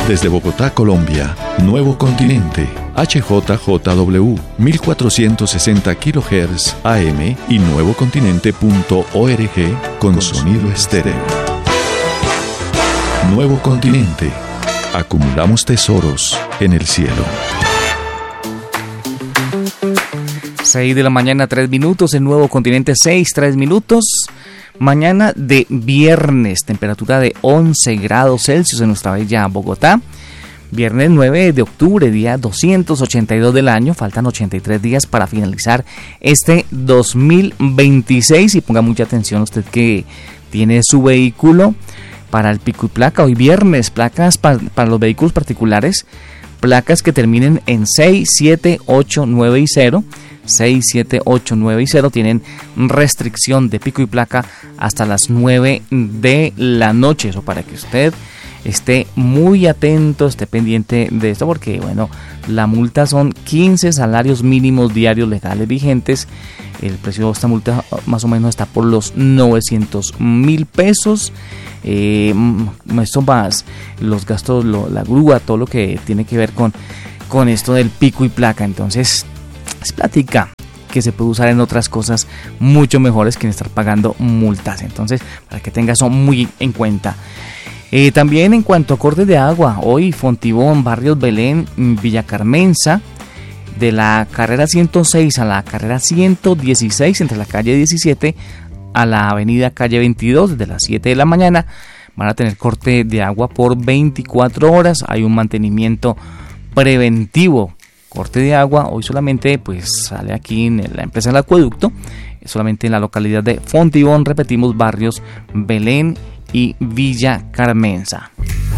Desde Bogotá, Colombia, Nuevo Continente, HJJW, 1460 kHz AM y nuevocontinente.org con sonido estéreo. Nuevo Continente. Acumulamos tesoros en el cielo. 6 de la mañana, 3 minutos, en Nuevo Continente 6, 3 minutos. Mañana de viernes, temperatura de 11 grados Celsius en nuestra bella Bogotá. Viernes 9 de octubre, día 282 del año. Faltan 83 días para finalizar este 2026. Y ponga mucha atención usted que tiene su vehículo para el pico y placa. Hoy viernes, placas para los vehículos particulares. Placas que terminen en 6, 7, 8, 9 y 0. 6, 7, 8, 9 y 0 tienen restricción de pico y placa hasta las 9 de la noche. Eso para que usted esté muy atento, esté pendiente de esto, porque bueno, la multa son 15 salarios mínimos diarios legales vigentes. El precio de esta multa más o menos está por los 900.000 pesos. Esto más los gastos, la grúa, todo lo que tiene que ver con esto del pico y placa. Entonces es plática que se puede usar en otras cosas mucho mejores que en estar pagando multas. Entonces, para que tenga eso muy en cuenta. También en cuanto a cortes de agua, hoy Fontibón, Barrios Belén, Villa Carmenza, de la carrera 106 a la carrera 116, entre la calle 17 a la avenida calle 22, desde las 7 de la mañana, van a tener corte de agua por 24 horas. Hay un mantenimiento preventivo. Corte de agua, hoy solamente pues sale aquí en la empresa del acueducto, solamente en la localidad de Fontibón, repetimos, Barrios Belén y Villa Carmenza.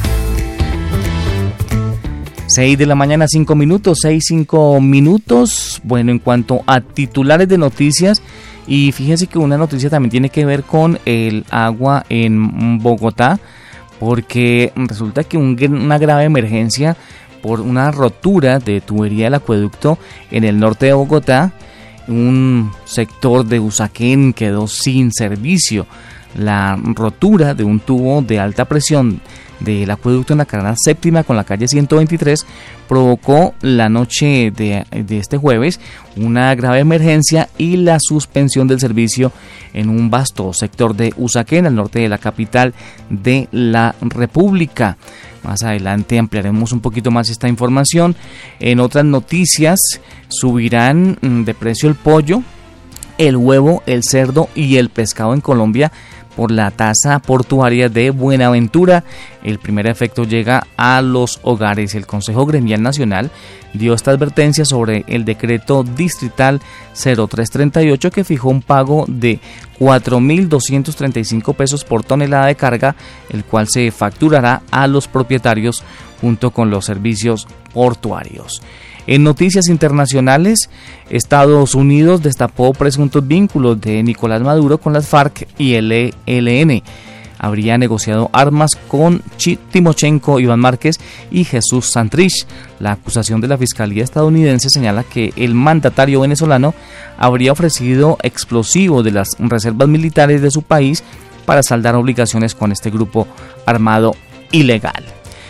6 de la mañana, 5 minutos, 6, 5 minutos. Bueno, en cuanto a titulares de noticias, y fíjense que una noticia también tiene que ver con el agua en Bogotá, porque resulta que una grave emergencia por una rotura de tubería del acueducto en el norte de Bogotá. Un sector de Usaquén quedó sin servicio. La rotura de un tubo de alta presión del acueducto en la carrera séptima con la calle 123 provocó la noche de este jueves una grave emergencia y la suspensión del servicio en un vasto sector de Usaquén, al norte de la capital de la República. Más adelante ampliaremos un poquito más esta información. En otras noticias, subirán de precio el pollo, el huevo, el cerdo y el pescado en Colombia por la tasa portuaria de Buenaventura. El primer efecto llega a los hogares. El Consejo Gremial Nacional dio esta advertencia sobre el decreto distrital 0338 que fijó un pago de 4.235 pesos por tonelada de carga, el cual se facturará a los propietarios junto con los servicios portuarios. En noticias internacionales, Estados Unidos destapó presuntos vínculos de Nicolás Maduro con las FARC y el ELN. Habría negociado armas con Timochenko, Iván Márquez y Jesús Santrich. La acusación de la Fiscalía estadounidense señala que el mandatario venezolano habría ofrecido explosivos de las reservas militares de su país para saldar obligaciones con este grupo armado ilegal.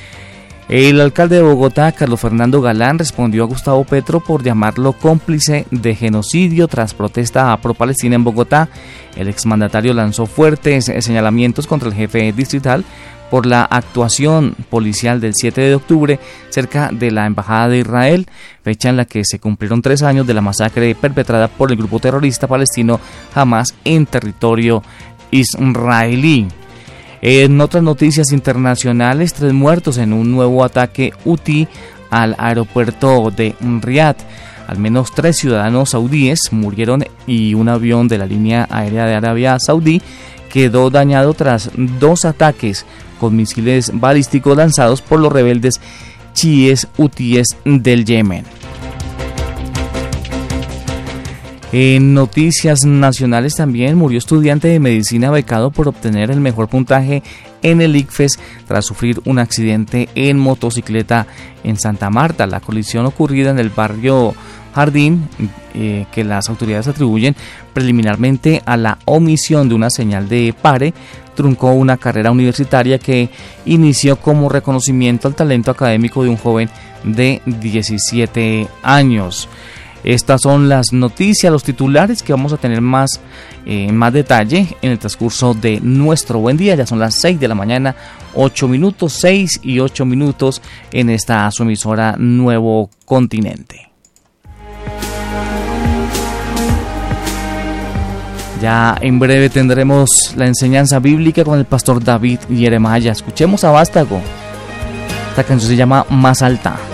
El alcalde de Bogotá, Carlos Fernando Galán, respondió a Gustavo Petro por llamarlo cómplice de genocidio tras protesta pro-palestina en Bogotá. El exmandatario lanzó fuertes señalamientos contra el jefe distrital por la actuación policial del 7 de octubre cerca de la Embajada de Israel, fecha en la que se cumplieron 3 años de la masacre perpetrada por el grupo terrorista palestino Hamas en territorio israelí. En otras noticias internacionales, 3 muertos en un nuevo ataque hutí al aeropuerto de Riad. Al menos 3 ciudadanos saudíes murieron y un avión de la línea aérea de Arabia Saudí quedó dañado tras 2 ataques con misiles balísticos lanzados por los rebeldes chiíes hutíes del Yemen. En noticias nacionales también murió estudiante de medicina becado por obtener el mejor puntaje en el ICFES tras sufrir un accidente en motocicleta en Santa Marta. La colisión ocurrida en el barrio Jardín, que las autoridades atribuyen preliminarmente a la omisión de una señal de pare, truncó una carrera universitaria que inició como reconocimiento al talento académico de un joven de 17 años. Estas son las noticias, los titulares que vamos a tener más detalle en el transcurso de nuestro buen día. Ya son las 6 de la mañana, 8 minutos, 6 y 8 minutos en esta su emisora Nuevo Continente. Ya en breve tendremos la enseñanza bíblica con el pastor David Jeremiah. Escuchemos a Vástago. Esta canción se llama Más Alta.